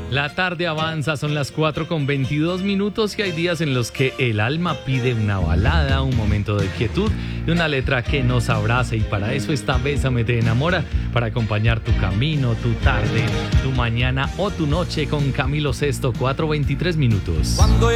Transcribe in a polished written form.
La tarde avanza, son las 4:22 y hay días en los que el alma pide una balada, un momento de quietud y una letra que nos abrace, y para eso está Bésame te enamora, para acompañar tu camino, tu tarde, tu mañana o tu noche con Camilo Sesto, 4:23. Cuando